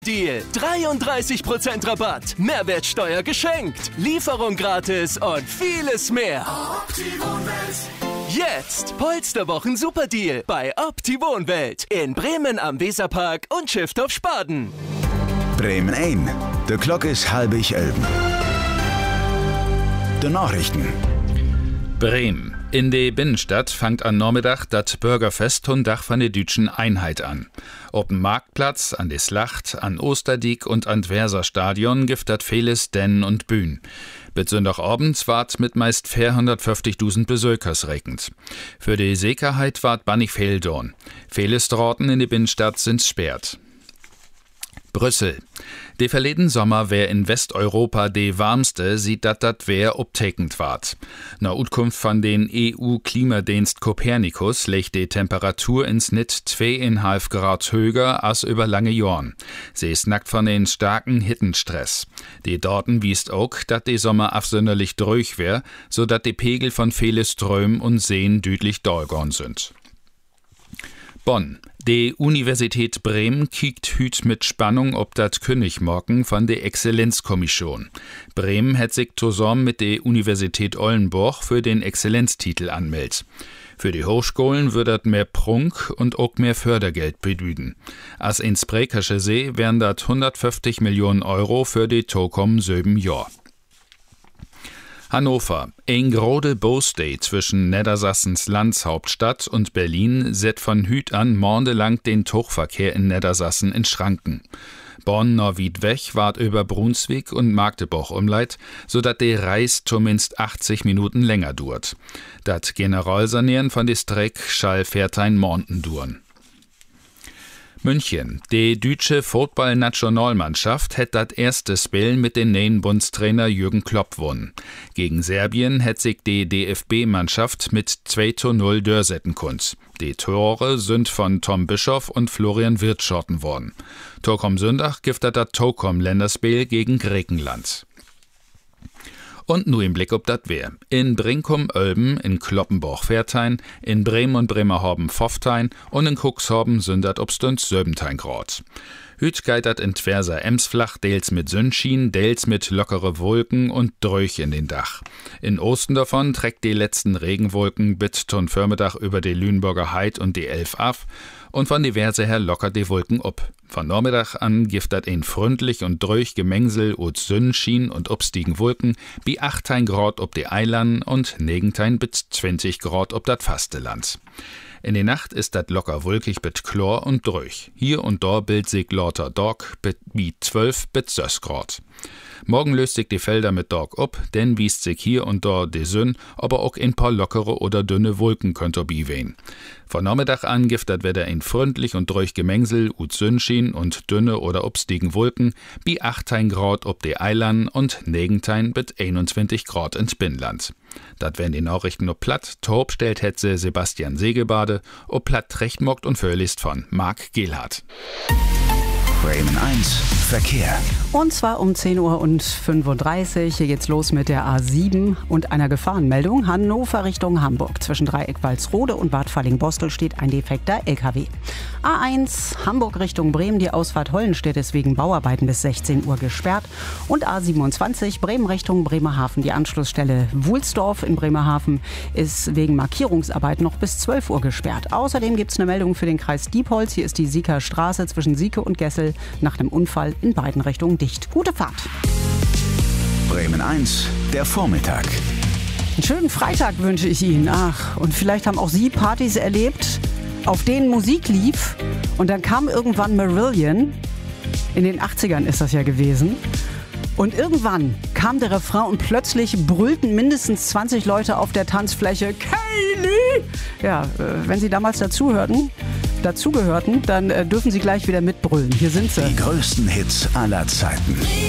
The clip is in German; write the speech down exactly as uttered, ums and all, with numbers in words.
Deal. dreiunddreißig Prozent Rabatt, Mehrwertsteuer geschenkt, Lieferung gratis und vieles mehr. Jetzt Polsterwochen Superdeal bei Opti-Wohnwelt in Bremen am Weserpark und Schiffdorf Spaden. Bremen ein. De klok is halbig elben. De Nachrichten. Bremen. In der Binnenstadt fängt am Nachmittag das Bürgerfest Hundach von der Dütschen Einheit an. Auf dem Marktplatz, an der Slacht, an Osterdiek und an Weserstadion gibt das vieles Dennen und Bühn. Bis Sonntagabend ward mit meist vierhundertfünfzigtausend Besökers rekend. Für die Sicherheit ward bannig viel dorn. Viele Straßen in der Binnenstadt sind sperrt. Brüssel. De verleden Sommer wär in Westeuropa de warmste, sieht dat dat wär obtekend ward. Na Utkunft von den E U-Klimadienst Copernicus legt de Temperatur ins Nit zweieinhalb Grad höher als über lange Jorn. Sie ist nackt von den starken Hittenstress. Die Dorten wiest auch, dat de Sommer afsonderlich dröch wär, so dat de Pegel von viele Strömen und Seen düdlich dolgorn sind. Bonn. Die Universität Bremen kiekt hüt mit Spannung ob dat Königmorgen von der Exzellenzkommission. Bremen hat sich zusammen mit der Universität Oldenburg für den Exzellenztitel anmeldet. Für die Hochschulen wird dat mehr Prunk und auch mehr Fördergeld bedüden. Als ins Brekersche See wären dat hundertfünfzig Millionen Euro für die Tokom söben Jahr. Hannover. Ein grode Boostday zwischen Niedersassens Landshauptstadt und Berlin set von hüt an mondelang den Tuchverkehr in Niedersassen in Schranken. Bonn Norwied weg ward über Brunswick und Magdeburg umleit, so dat de Reis zumindest achtzig Minuten länger dauert. Dat Generalsanieren von de Streck schall vierzehn Monten duren. München. Die deutsche Football-Nationalmannschaft hätt dat erste Spiel mit den neuen Bundestrainer Jürgen Klopp gewonnen. Gegen Serbien hätt sich die D F B-Mannschaft mit zwei zu null durchsetzen kunnt. Die Tore sind von Tom Bischoff und Florian Wirtz schotten worden. Tokom Sündach giftet dat Tokom-Länderspiel gegen Griechenland. Und nur im Blick ob dat wär. In Brinkum-Ölben, in Kloppenborg-Fertein, in Bremen und Bremerhaven-Pfofftein und in Cuxhaven sind dat obstens siebzehn Grad. Hüt geht dat in Twerser Emsflach, deels mit Sonnenschein, deels mit lockere Wolken und Dröch in den Dach. In Osten davon trägt die letzten Regenwolken bis zum Vormittag über die Lüneburger Heid und die Elf af und von diverse her lockert die Wolken ob. Von Nachmittag an gibt dat ein freundlich und dröch Gemengsel und Sonnenschein und obstiegen Wolken, bi achtzehn Grad ob die Eilanden und negentein bis zwanzig Grad ob dat Fasteland. In der Nacht ist dat locker wolkig mit Chlor und dröch. Hier und da bild sich lauter Dog wie zwölf bis sechs Grad. Morgen löst sich die Felder mit Dog ab, denn wiest sich hier und da die Sonne, aber auch ein paar lockere oder dünne Wolken könnt ihr biwehen. Von Nachmittag an gibt dat Wetter ein freundlich und dröch Gemengsel ut Sonnenschein und dünne oder obstiegen Wolken, bi achtzehn Grad ob die Eilanden und negentein bis einundzwanzig Grad ins Binnenland. Dat wären die Nachrichten ob platt, Torb stellt hetze Sebastian Segelbade, ob platt rechtmockt und verliest von Marc Gehlhardt. Bremen eins Verkehr. Und zwar um zehn Uhr fünfunddreißig. Hier geht's los mit der A sieben und einer Gefahrenmeldung. Hannover Richtung Hamburg. Zwischen Dreieck-Walsrode und Bad Falling-Bostel steht ein defekter L K W. A eins Hamburg Richtung Bremen. Die Ausfahrt Hollenstedt ist wegen Bauarbeiten bis sechzehn Uhr gesperrt. Und A siebenundzwanzig Bremen Richtung Bremerhaven. Die Anschlussstelle Wulsdorf in Bremerhaven ist wegen Markierungsarbeit noch bis zwölf Uhr gesperrt. Außerdem gibt's eine Meldung für den Kreis Diepholz. Hier ist die Sieker Straße zwischen Sieke und Gessel nach einem Unfall in beiden Richtungen dicht. Gute Fahrt. Bremen eins, der Vormittag. Einen schönen Freitag wünsche ich Ihnen. Ach, und vielleicht haben auch Sie Partys erlebt, auf denen Musik lief und dann kam irgendwann Marillion. In den achtzigern ist das ja gewesen. Und irgendwann kam der Refrain und plötzlich brüllten mindestens zwanzig Leute auf der Tanzfläche Kaylee! Ja, wenn Sie damals dazuhörten, dazugehörten, dann dürfen Sie gleich wieder mitbrüllen. Hier sind sie. Die größten Hits aller Zeiten.